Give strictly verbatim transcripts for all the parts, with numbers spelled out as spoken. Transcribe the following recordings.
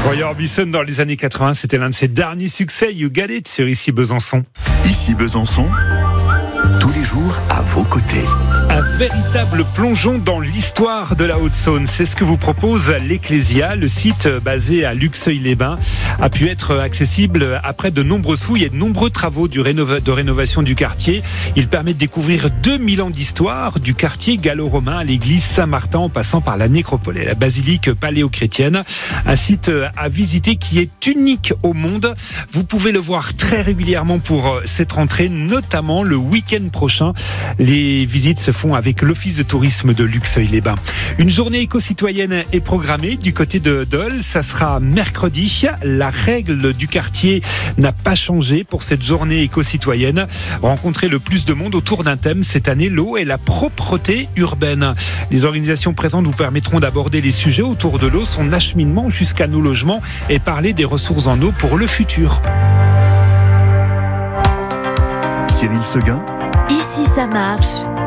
Roy Orbison dans les années quatre-vingts, c'était l'un de ses derniers succès, You Got It, sur Ici Besançon. Ici Besançon, tous les jours à vos côtés. Un véritable plongeon dans l'histoire de la Haute-Saône. C'est ce que vous propose l'Ecclésia. Le site basé à Luxeuil-les-Bains a pu être accessible après de nombreuses fouilles et de nombreux travaux du rénova- de rénovation du quartier. Il permet de découvrir deux mille ans d'histoire du quartier gallo-romain à l'église Saint-Martin en passant par la nécropole et la basilique paléo-chrétienne. Un site à visiter qui est unique au monde. Vous pouvez le voir très régulièrement pour cette rentrée, notamment le week-end prochain. Les visites se font avec l'Office de tourisme de Luxeuil-les-Bains. Une journée éco-citoyenne est programmée du côté de Dole. Ça sera mercredi. La règle du quartier n'a pas changé pour cette journée éco-citoyenne. Rencontrer le plus de monde autour d'un thème cette année, l'eau et la propreté urbaine. Les organisations présentes vous permettront d'aborder les sujets autour de l'eau, son acheminement jusqu'à nos logements et parler des ressources en eau pour le futur. Cyril Seguin, Ici ça marche.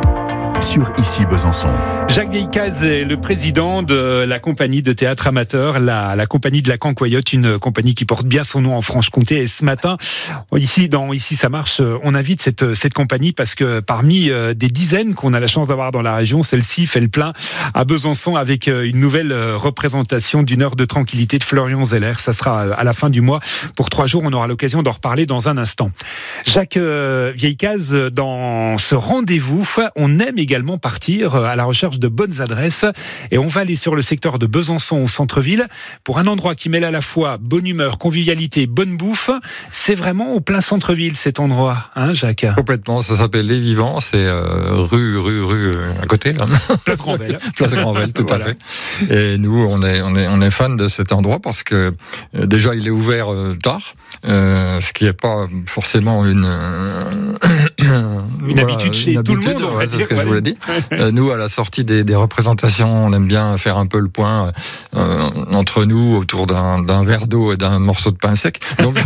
sur Ici Besançon. Jacques Vieillecaz est le président de la compagnie de théâtre amateur, la, la compagnie de la Cancoyote, une compagnie qui porte bien son nom en Franche-Comté. Et ce matin, ici, dans Ici ça marche, on invite cette, cette compagnie parce que parmi des dizaines qu'on a la chance d'avoir dans la région, celle-ci fait le plein à Besançon avec une nouvelle représentation d'une heure de tranquillité de Florian Zeller. Ça sera à la fin du mois pour trois jours. On aura l'occasion d'en reparler dans un instant. Jacques Vieillecaz, dans ce rendez-vous, on aime également partir à la recherche de bonnes adresses et on va aller sur le secteur de Besançon au centre-ville pour un endroit qui mêle à la fois bonne humeur, convivialité, bonne bouffe. C'est vraiment au plein centre-ville cet endroit, hein Jacques? Complètement, ça s'appelle Les Vivants, c'est euh, rue, rue, rue euh, à côté là. Place Granvelle. Place Granvelle, tout Voilà. à fait. Et nous, on est, on est, on est fan de cet endroit parce que euh, déjà il est ouvert euh, tard, euh, ce qui n'est pas forcément une euh, Une voilà, habitude chez une tout le habitude, monde, on va ouais, c'est dire, ce que ouais. je voulais dire. Euh, nous, à la sortie des, des représentations, on aime bien faire un peu le point euh, entre nous autour d'un, d'un verre d'eau et d'un morceau de pain sec. Donc,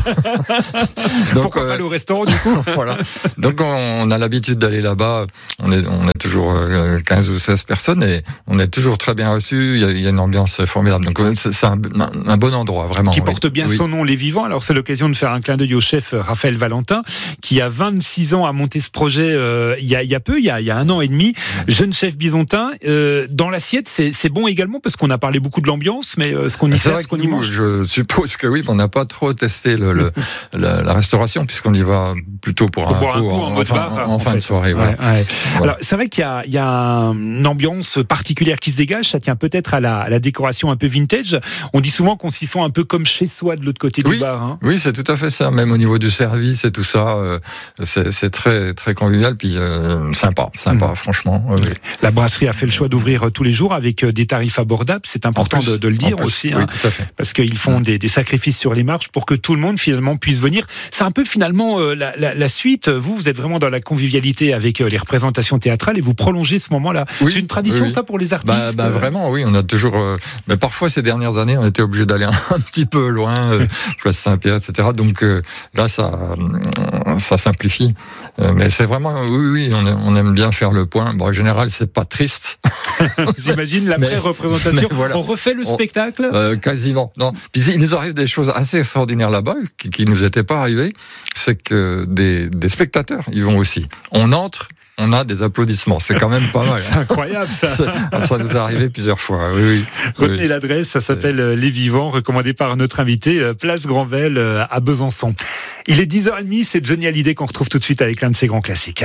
donc Pourquoi euh, pas aller au restaurant du coup? voilà. Donc on, on a l'habitude d'aller là-bas. On est, on est toujours euh, quinze ou seize personnes et on est toujours très bien reçus. Il y a, il y a une ambiance formidable. Donc c'est, c'est un, un bon endroit vraiment. Qui oui. porte bien Oui. son nom, Les Vivants. Alors c'est l'occasion de faire un clin d'œil au chef Raphaël Valentin, qui a vingt-six ans à monter ce projet euh, il, y a, il y a peu, il y a, il y a un an et demi. Jeune chef bisontin. Euh, dans l'assiette, c'est, c'est bon également parce qu'on a parlé beaucoup de l'ambiance, mais euh, ce qu'on y C'est sert, vrai ce qu'on que y nous, mange. je suppose que oui, mais on n'a pas trop testé le, le, la, la restauration puisqu'on y va plutôt pour un, boire un coup coup en en, mode fin, bar, en en fin fait. de soirée. Ouais, Voilà. ouais. Voilà. Alors c'est vrai qu'il y a, il y a une ambiance particulière qui se dégage. Ça tient peut-être à la, à la décoration un peu vintage. On dit souvent qu'on s'y sent un peu comme chez soi de l'autre côté Oui. du bar. Hein. Oui, c'est tout à fait ça. Même au niveau du service et tout ça, euh, c'est, c'est très très convivial puis euh, sympa, sympa, Mmh. franchement. Oui, oui. La brasserie a fait le choix d'ouvrir tous les jours avec des tarifs abordables. C'est important En plus, de, de le dire en plus, aussi. Oui, Hein. tout à fait. Parce qu'ils font des, des sacrifices sur les marges pour que tout le monde finalement puisse venir. C'est un peu finalement euh, la, la, la suite. Vous, vous êtes vraiment dans la convivialité avec euh, les représentations théâtrales et vous prolongez ce moment-là. Oui, C'est une tradition oui, oui. ça pour les artistes. Bah, bah, vraiment, oui, on a toujours. Euh, mais parfois, ces dernières années, on était obligé d'aller un, un petit peu loin, euh, place Saint-Pierre, et cetera. Donc euh, là, ça, euh, ça simplifie. Euh, mais c'est vraiment, oui, oui, on, on aime bien faire le point. Bon, en général, c'est pas triste. J'imagine Mais- l'après-représentation. mais voilà. On refait le On- spectacle. Euh, quasiment. Non. Puis il nous arrive des choses assez extraordinaires là-bas qui, qui nous étaient pas arrivées. C'est que des, des spectateurs, ils vont aussi. On entre. On a des applaudissements, c'est quand même pas mal. C'est incroyable ça. Ça, ça nous est arrivé plusieurs fois, oui, oui. Retenez oui. l'adresse, ça s'appelle euh, Les Vivants, recommandé par notre invité, euh, Place Granvelle euh, à Besançon. Il est dix heures trente, c'est Johnny Hallyday qu'on retrouve tout de suite avec l'un de ses grands classiques.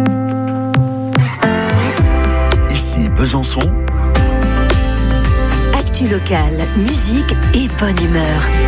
Ici Besançon, Actu locale, musique et bonne humeur.